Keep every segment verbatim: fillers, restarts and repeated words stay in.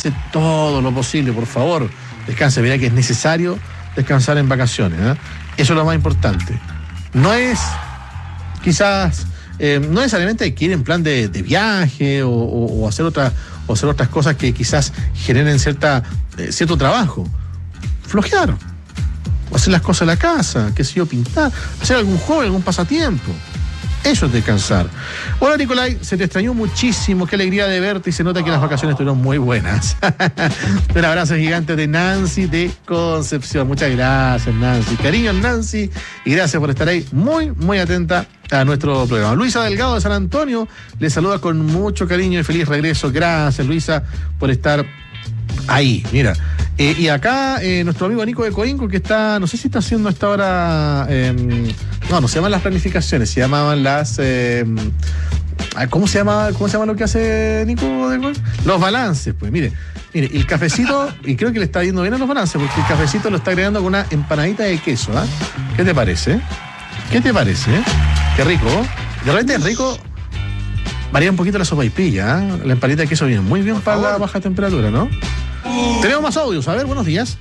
descanse todo lo posible, por favor. Descanse, verá que es necesario descansar en vacaciones, ¿eh? Eso es lo más importante. No es, quizás, eh, no necesariamente hay que ir en plan de, de viaje o, o, o hacer otra, o hacer otras cosas que quizás generen cierta, eh, cierto trabajo. Flojear. O hacer las cosas en la casa, qué sé yo, pintar, hacer algún hobby, algún pasatiempo. Eso es descansar. Hola, Nicolai, se te extrañó muchísimo, qué alegría de verte y se nota que las vacaciones estuvieron muy buenas. Un abrazo gigante de Nancy de Concepción. Muchas gracias, Nancy. Cariño, Nancy, y gracias por estar ahí muy, muy atenta a nuestro programa. Luisa Delgado de San Antonio le saluda con mucho cariño y feliz regreso. Gracias, Luisa, por estar ahí. Mira, eh, y acá eh, nuestro amigo Nico de Coinco, que está, no sé si está haciendo hasta ahora, eh, no, no se llaman las planificaciones, se llamaban las, eh, ¿cómo se llama, cómo se llama lo que hace Nico de Coinco? Los balances, pues, mire, mire, el cafecito, y creo que le está yendo bien a los balances, porque el cafecito lo está agregando con una empanadita de queso, ¿ah? ¿eh? ¿Qué te parece? ¿Qué te parece? Qué rico, de repente es rico. Varía un poquito la sopaipilla, ¿eh? La empanita de queso viene muy bien para la baja temperatura, ¿no? Tenemos más audios, a ver, buenos días.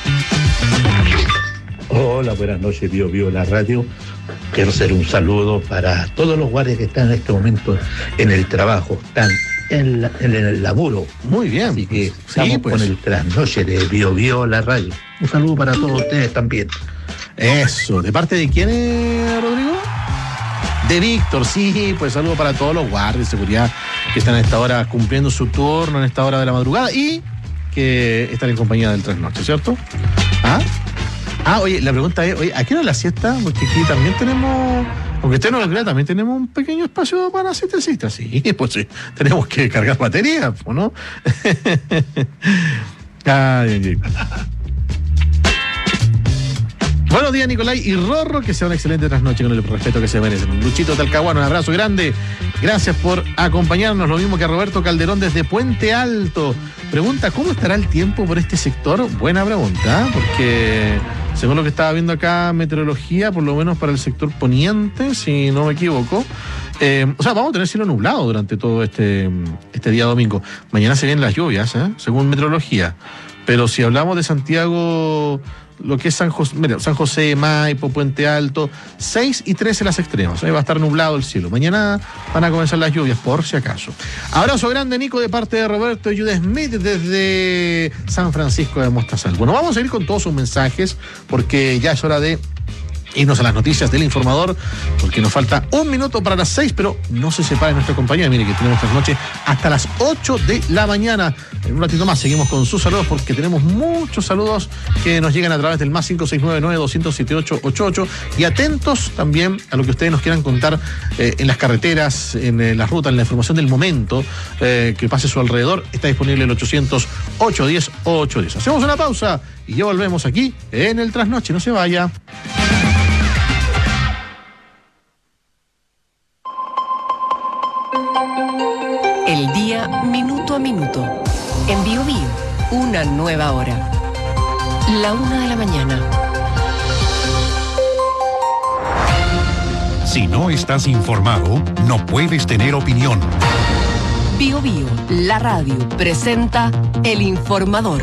Hola, buenas noches, Bio Bio la radio. Quiero hacer un saludo para todos los guardias que están en este momento en el trabajo, están en, la, en el laburo. Muy bien. Así que sí, estamos pues. con el trasnoche de Bio Bio la radio. Un saludo para todos ustedes también. Eso, ¿de parte de quién es, Rodrigo? De Víctor, sí, pues saludo para todos los guardias de seguridad que están a esta hora cumpliendo su turno, en esta hora de la madrugada y que están en compañía del trasnoche, ¿cierto? ¿Ah? Ah, oye, la pregunta es, oye, ¿a qué hora es la siesta? Porque aquí también tenemos, aunque usted no lo crea, también tenemos un pequeño espacio para siestecita, sí, pues sí, tenemos que cargar baterías, ¿no? Ay, ay, ay. Buenos días, Nicolai y Rorro, que sea una excelente trasnoche con el respeto que se merecen. Luchito Talcahuano, un abrazo grande. Gracias por acompañarnos. Lo mismo que a Roberto Calderón desde Puente Alto. Pregunta, ¿cómo estará el tiempo por este sector? Buena pregunta, porque según lo que estaba viendo acá, meteorología, por lo menos para el sector poniente, si no me equivoco, eh, o sea, vamos a tener cielo nublado durante todo este, este día domingo. Mañana se vienen las lluvias, ¿eh? Según meteorología. Pero si hablamos de Santiago, lo que es San José, mira, San José, Maipo, Puente Alto, seis y trece las extremas. Ahí va a estar nublado el cielo. Mañana van a comenzar las lluvias, por si acaso. Abrazo grande, Nico, de parte de Roberto y Jude Smith desde San Francisco de Mostazal. Bueno, vamos a ir con todos sus mensajes, porque ya es hora de irnos a las noticias del informador, porque nos falta un minuto para las seis, pero no se separe nuestra compañía. Mire que tenemos esta noche hasta las ocho de la mañana. En un ratito más seguimos con sus saludos, porque tenemos muchos saludos que nos llegan a través del más cinco seis nueve nueve, dos cero siete ocho ocho ocho, y atentos también a lo que ustedes nos quieran contar eh, en las carreteras, en eh, las rutas, en la información del momento eh, que pase a su alrededor. Está disponible el ochocientos, ochocientos diez, ochocientos diez. Hacemos una pausa y ya volvemos aquí en el Trasnoche. No se vaya. El día minuto a minuto. En Bio Bio, una nueva hora. La una de la mañana. Si no estás informado, no puedes tener opinión. Bio Bio, la radio, presenta El Informador.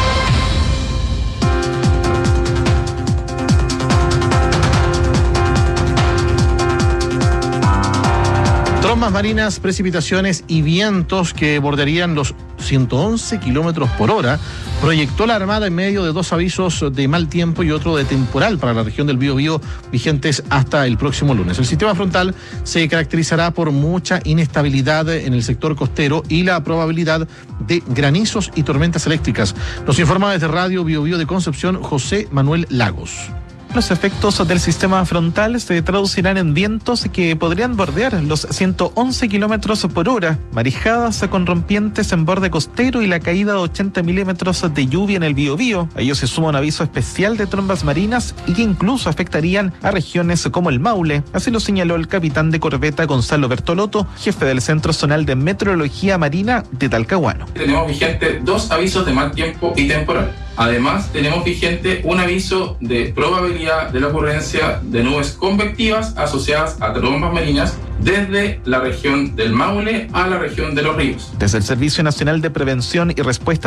Trombas marinas, precipitaciones y vientos que bordearían los ciento once kilómetros por hora, proyectó la Armada en medio de dos avisos de mal tiempo y otro de temporal para la región del Biobío, vigentes hasta el próximo lunes. El sistema frontal se caracterizará por mucha inestabilidad en el sector costero y la probabilidad de granizos y tormentas eléctricas. Nos informa desde Radio Biobío de Concepción José Manuel Lagos. Los efectos del sistema frontal se traducirán en vientos que podrían bordear los ciento once kilómetros por hora, marejadas con rompientes en borde costero y la caída de ochenta milímetros de lluvia en el Biobío. A ello se suma un aviso especial de trombas marinas y que incluso afectarían a regiones como el Maule. Así lo señaló el capitán de corbeta Gonzalo Bertolotto, jefe del Centro Zonal de Meteorología Marina de Talcahuano. Tenemos vigente dos avisos de mal tiempo y temporal. Además, tenemos vigente un aviso de probabilidad de la ocurrencia de nubes convectivas asociadas a trombas marinas desde la región del Maule a la región de los ríos. Desde el Servicio Nacional de Prevención y Respuesta